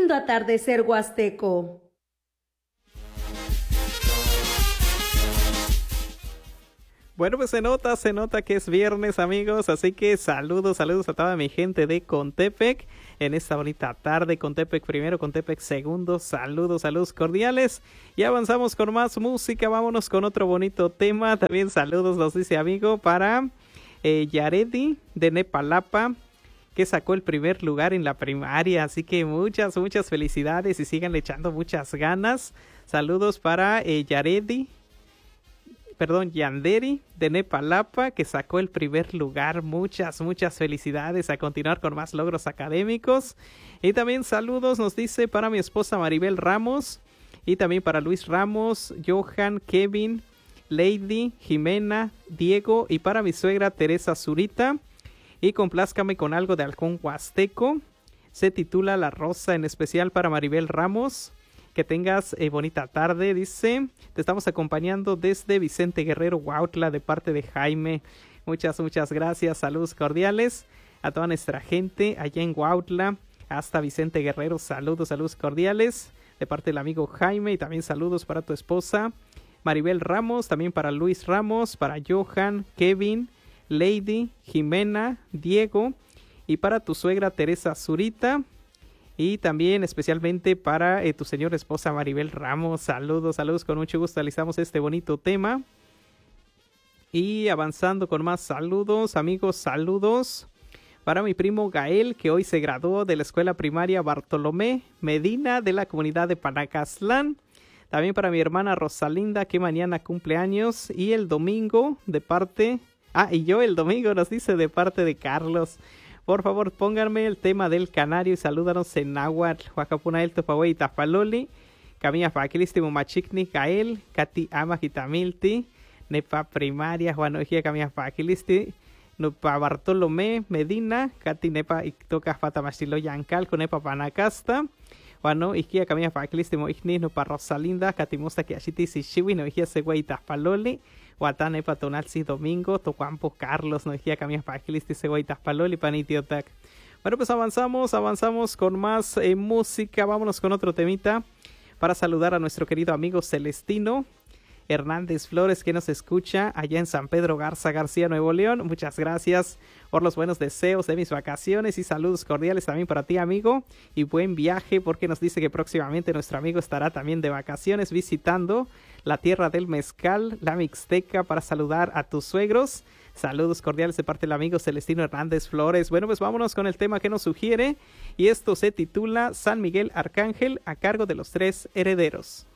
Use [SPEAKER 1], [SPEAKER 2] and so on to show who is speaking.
[SPEAKER 1] lindo atardecer huasteco.
[SPEAKER 2] Bueno, pues se nota que es viernes, amigos, así que saludos a toda mi gente de Contepec en esta bonita tarde. Contepec primero, Contepec segundo, saludos cordiales. Y avanzamos con más música, vámonos con otro bonito tema. También saludos, nos dice amigo, para Yaredi de Nepalapa, que sacó el primer lugar en la primaria, así que muchas felicidades y sigan echando muchas ganas. Saludos para Yanderi de Nepalapa, que sacó el primer lugar. Muchas felicidades, a continuar con más logros académicos. Y también saludos, nos dice, para mi esposa Maribel Ramos, y también para Luis Ramos, Johan, Kevin, Lady, Jimena, Diego, y para mi suegra Teresa Zurita. Y complázcame con algo de Halcón Huasteco. Se titula La Rosa, en especial para Maribel Ramos. Que tengas bonita tarde, dice. Te estamos acompañando desde Vicente Guerrero, Huautla, de parte de Jaime. Muchas gracias. Saludos cordiales a toda nuestra gente allá en Huautla, hasta Vicente Guerrero. Saludos cordiales de parte del amigo Jaime. Y también saludos para tu esposa Maribel Ramos. También para Luis Ramos, para Johan, Kevin, Lady, Jimena, Diego. Y para tu suegra Teresa Zurita. Y también especialmente para tu señora esposa Maribel Ramos. Saludos, con mucho gusto realizamos este bonito tema. Y avanzando con más saludos, amigos, saludos para mi primo Gael, que hoy se graduó de la escuela primaria Bartolomé Medina de la comunidad de Panacastlán. También para mi hermana Rosalinda, que mañana cumple años. Y el domingo de parte... y yo el domingo, nos dice, de parte de Carlos. Por favor, pónganme el tema del canario y salúdanos en náhuatl. Huacapuna el Topahue y Tapaloli. Camilla Faquilisti Mumachicni Gael. Cati Ama Gitamilti. Nepa Primaria Juanojía Camilla Faquilisti. Nepa Bartolomé Medina. Cati Nepa Ictoca Fatamastilo Yancal con Nepa Panacasta. Juano Ikia Camilla Faquilisti Moigni. Nepa Rosalinda. Cati Mosta Kiashiti Sishiwi. Noijía Següey y Tapaloli. Guatán Epa Tonalsi Domingo, Tocuampo Carlos, Noijía Camias Pagilisti Cegüitas Paloli, Panitiotac. Bueno, pues avanzamos con más música. Vámonos con otro temita para saludar a nuestro querido amigo Celestino Hernández Flores, que nos escucha allá en San Pedro Garza García, Nuevo León. Muchas gracias por los buenos deseos de mis vacaciones y saludos cordiales también para ti, amigo, y buen viaje, porque nos dice que próximamente nuestro amigo estará también de vacaciones visitando la tierra del mezcal, la Mixteca, para saludar a tus suegros. Saludos cordiales de parte del amigo Celestino Hernández Flores. Bueno, pues vámonos con el tema que nos sugiere, y esto se titula San Miguel Arcángel, a cargo de los Tres Herederos.